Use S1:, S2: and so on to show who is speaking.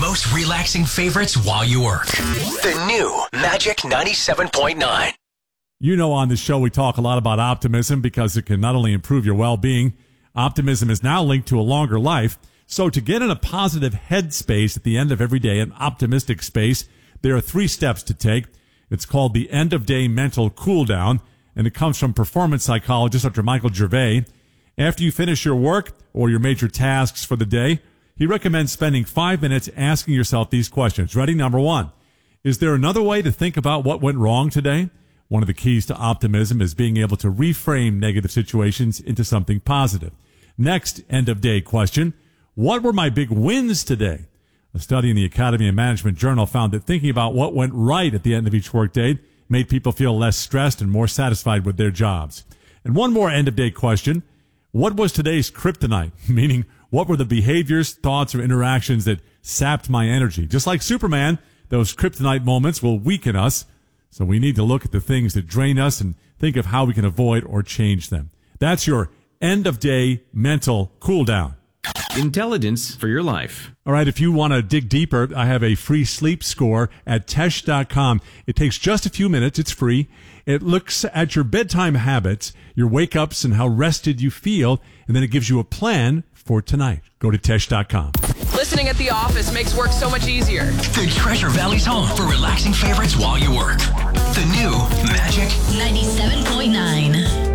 S1: most relaxing favorites while you work. The new Magic 97.9.
S2: You know, on the show, we talk a lot about optimism because it can not only improve your well-being, optimism is now linked to a longer life. So to get in a positive headspace at the end of every day, an optimistic space, there are 3 steps to take. It's called the end-of-day mental cool-down, and it comes from performance psychologist Dr. Michael Gervais. After you finish your work or your major tasks for the day, he recommends spending 5 minutes asking yourself these questions. Ready? Number 1. Is there another way to think about what went wrong today? One of the keys to optimism is being able to reframe negative situations into something positive. Next end-of-day question. What were my big wins today? A study in the Academy of Management Journal found that thinking about what went right at the end of each workday made people feel less stressed and more satisfied with their jobs. And one more end-of-day question. What was today's kryptonite? Meaning, what were the behaviors, thoughts, or interactions that sapped my energy? Just like Superman, those kryptonite moments will weaken us. So we need to look at the things that drain us and think of how we can avoid or change them. That's your end-of-day mental cool-down.
S3: Intelligence for your life.
S2: All right, if you want to dig deeper, I have a free sleep score at Tesh.com. It takes just a few minutes. It's free. It looks at your bedtime habits, your wake-ups, and how rested you feel, and then it gives you a plan for tonight. Go to Tesh.com.
S4: Listening at the office makes work so much easier.
S1: The Treasure Valley's home for relaxing favorites while you work. The new Magic
S5: 97.9.